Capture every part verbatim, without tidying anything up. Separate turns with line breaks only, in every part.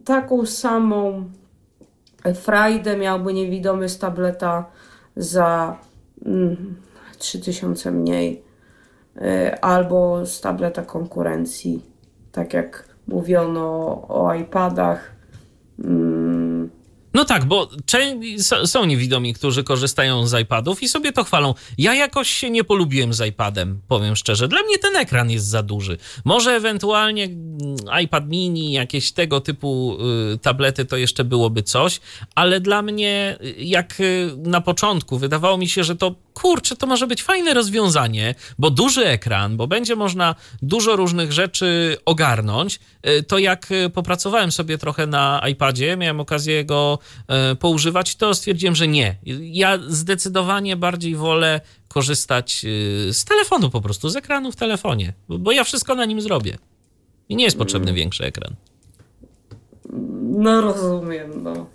taką samą frajdę miałby niewidomy z tableta za mm, trzy tysiące mniej y, albo z tableta konkurencji, tak jak mówiono o iPadach. Mm.
No tak, bo są niewidomi, którzy korzystają z iPadów i sobie to chwalą. Ja jakoś się nie polubiłem z iPadem, powiem szczerze. Dla mnie ten ekran jest za duży. Może ewentualnie iPad mini, jakieś tego typu y, tablety to jeszcze byłoby coś, ale dla mnie jak y, na początku wydawało mi się, że to kurczę, to może być fajne rozwiązanie, bo duży ekran, bo będzie można dużo różnych rzeczy ogarnąć, y, to jak popracowałem sobie trochę na iPadzie, miałem okazję go poużywać, to stwierdziłem, że nie. Ja zdecydowanie bardziej wolę korzystać z telefonu po prostu, z ekranu w telefonie, bo ja wszystko na nim zrobię. I nie jest potrzebny większy ekran.
No rozumiem, no.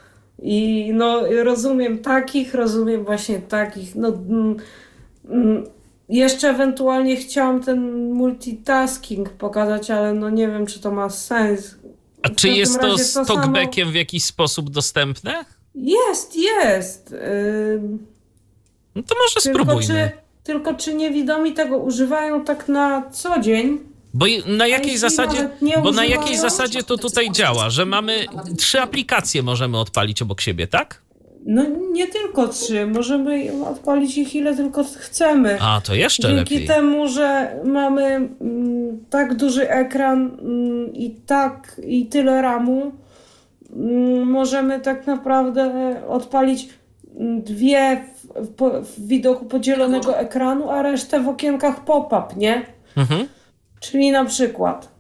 I no rozumiem takich, rozumiem właśnie takich, no mm, mm, jeszcze ewentualnie chciałam ten multitasking pokazać, ale no nie wiem, czy to ma sens.
A czy jest to z talkbackiem samo... w jakiś sposób dostępne?
Jest, jest. Yy...
No to może
tylko
spróbujmy.
Czy, tylko czy niewidomi tego używają tak na co dzień?
Bo na jakiej zasadzie, bo na jakiej zasadzie to tutaj działa, że mamy trzy aplikacje możemy odpalić obok siebie, tak?
No nie tylko trzy, możemy odpalić ich ile tylko chcemy.
A, to jeszcze
Dzięki
lepiej.
Dzięki temu, że mamy mm, tak duży ekran mm, i tak i tyle ramu, mm, możemy tak naprawdę odpalić dwie w, w, w widoku podzielonego ekranu, a resztę w okienkach pop-up, nie? Mhm. Czyli na przykład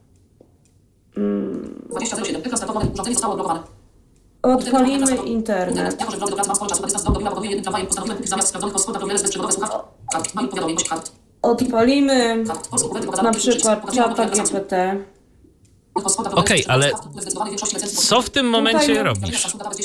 mm,
dwadzieścia zero siedem. Ekran startowy. Urządzenie zostało odblokowane.
Odpalimy internet.
Jako, że w drodze do pracy mam spory czasu, dystans do biura podróżuję jednym tramwajem, postanowiłem kupić zamiast sprawdzonych polskich papierowych bezprzewodowe słuchawki. Kart. Mam powiadomień, kart.
Odpalimy na przykład czata G P T.
Okej, ale co w tym momencie Tutaj robisz?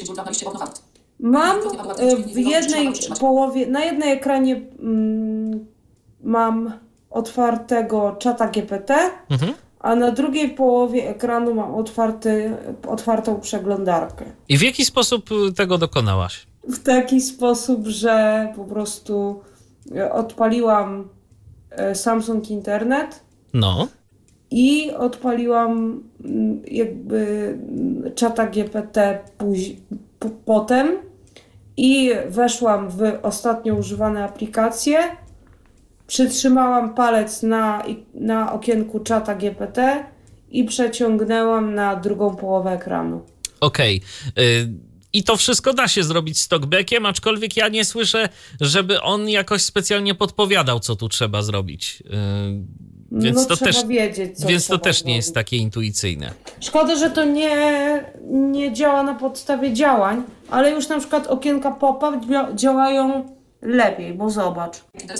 Mam w jednej połowie, na jednej ekranie mm, mam otwartego czata G P T, mhm. a na drugiej połowie ekranu mam otwarty, otwartą przeglądarkę.
I w jaki sposób tego dokonałaś?
W taki sposób, że po prostu odpaliłam Samsung Internet.
No.
I odpaliłam jakby czata G P T póź- p- potem i weszłam w ostatnio używane aplikacje, przytrzymałam palec na, na okienku czata G P T i przeciągnęłam na drugą połowę ekranu.
Okej. Okay. Y- I to wszystko da się zrobić z talkbackiem, aczkolwiek ja nie słyszę, żeby on jakoś specjalnie podpowiadał, co tu trzeba zrobić. Y- Więc
no,
to,
trzeba
też,
wiedzieć, co
więc to też
zrobić.
nie jest takie intuicyjne.
Szkoda, że to nie, nie działa na podstawie działań, ale już na przykład okienka pop-up działają lepiej, bo zobacz.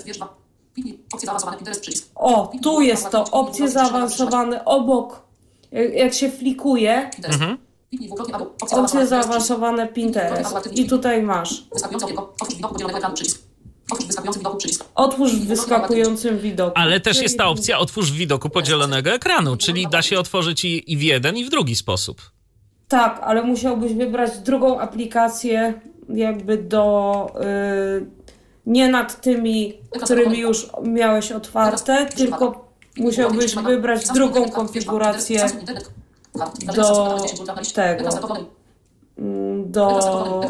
O, tu jest to, opcje zaawansowane obok, jak się flikuje, mhm. opcje zaawansowane Pinterest i tutaj masz. Otwórz w wyskakującym widoku.
Ale też jest ta opcja otwórz w widoku podzielonego ekranu, czyli da się otworzyć i, i w jeden, i w drugi sposób.
Tak, ale musiałbyś wybrać drugą aplikację jakby do... Yy, nie nad tymi, którymi już miałeś otwarte, tylko musiałbyś wybrać drugą konfigurację do tego. Do...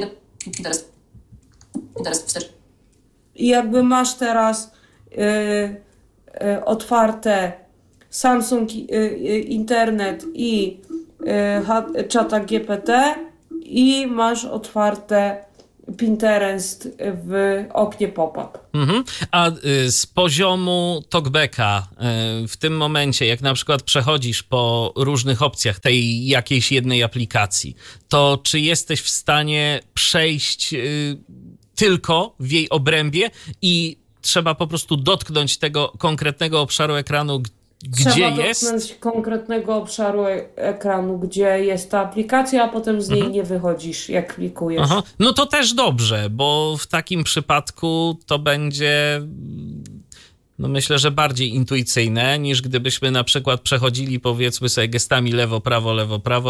I jakby masz teraz y, y, otwarte Samsung y, y, Internet i y, czata G P T i masz otwarte Pinterest w oknie pop-up.
Mhm. A y, z poziomu talkbacka y, w tym momencie, jak na przykład przechodzisz po różnych opcjach tej jakiejś jednej aplikacji, to czy jesteś w stanie przejść y, tylko w jej obrębie i trzeba po prostu dotknąć tego konkretnego obszaru ekranu, g- gdzie
trzeba
jest?
Trzeba dotknąć konkretnego obszaru e- ekranu, gdzie jest ta aplikacja, a potem z niej mhm. nie wychodzisz, jak klikujesz.
Aha. No to też dobrze, bo w takim przypadku to będzie... No myślę, że bardziej intuicyjne niż gdybyśmy na przykład przechodzili powiedzmy sobie gestami lewo, prawo, lewo, prawo